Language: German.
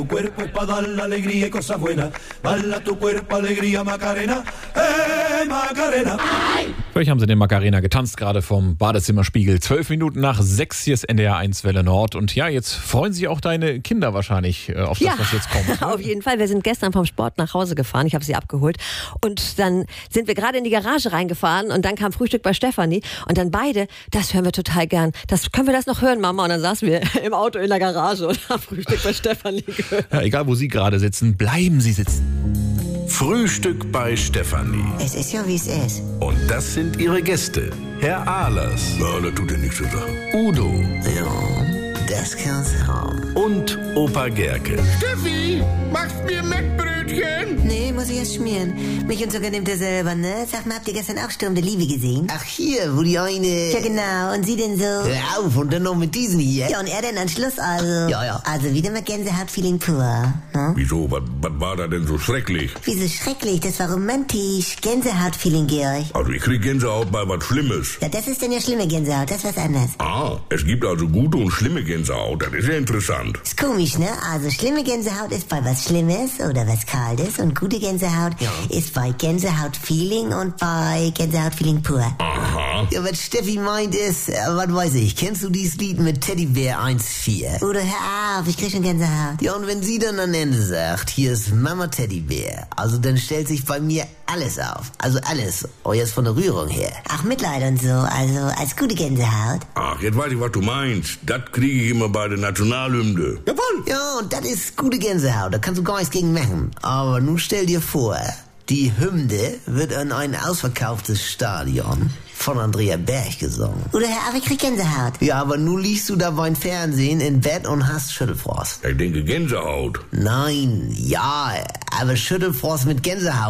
Tu cuerpo es pa' dar la alegría y cosas buenas. Bala tu cuerpo, alegría, Macarena. Macarena. Vielleicht haben sie den Macarena getanzt, gerade vom Badezimmerspiegel. 12 Minuten nach 6, hier ist NDR 1 Welle Nord. Und ja, jetzt freuen sich auch deine Kinder wahrscheinlich auf das, was jetzt kommt. Auf jeden Fall. Wir sind gestern vom Sport nach Hause gefahren. Ich habe sie abgeholt. Und dann sind wir gerade in die Garage reingefahren und dann kam Frühstück bei Stefanie. Und dann beide, das hören wir total gern. Können wir das noch hören, Mama? Und dann saßen wir im Auto in der Garage und haben Frühstück bei Stefanie gehört. Ja, egal, wo Sie gerade sitzen, bleiben Sie sitzen. Frühstück bei Stefanie. Es ist ja, wie es ist. Und das sind ihre Gäste. Herr Ahlers. Ja, das tut dir nichts zu sagen. Udo. Ja, das kann's haben. Und Opa Gerke. Steffi, machst mir Mettbrötchen? Nee, muss ich erst schmieren. Mich und sogar nimmt er selber, ne? Sag mal, habt ihr gestern auch Sturm der Liebe gesehen? Ach hier, wo die eine... Ja, genau. Und sie denn so? Hör auf, und dann noch mit diesen hier. Ja, und er denn an Schluss also? Ja. Also wieder mal Gänsehaut-Feeling pur, ne? Wieso? Was war da denn so schrecklich? Wieso schrecklich? Das war romantisch. Gänsehaut-Feeling, Georg. Also ich krieg Gänsehaut bei was Schlimmes. Ja, das ist denn ja schlimme Gänsehaut. Das ist was anderes. Ah, es gibt also gute und schlimme Gänsehaut. Das ist ja interessant. Ist komisch, ne? Also schlimme Gänsehaut ist bei was Schlimmes oder was Kaltes und gute Gänsehaut ist bei Gänsehaut-Feeling und bei Gänsehaut-Feeling pur. Aha. Ja, was Steffi meint ist, was weiß ich, kennst du dieses Lied mit Teddybär 1,4? Oder hör auf, ich krieg schon Gänsehaut. Ja, und wenn sie dann am Ende sagt, hier ist Mama Teddybär, also dann stellt sich bei mir alles auf. Also alles. Oh, jetzt von der Rührung her. Ach, Mitleid und so, also als gute Gänsehaut. Ach, jetzt weiß ich, was du meinst. Das kriege ich immer bei der Nationalhymne. Jawohl. Ja, und das ist gute Gänsehaut, da kannst du gar nichts gegen machen. Aber nun stell dir vor, die Hymne wird in ein ausverkauftes Stadion von Andrea Berg gesungen. Oder hör auf, ich krieg Gänsehaut. Ja, aber nun liegst du da beim Fernsehen in Bett und hast Schüttelfrost. Ich denke Gänsehaut. Nein, ja, aber Schüttelfrost mit Gänsehaut.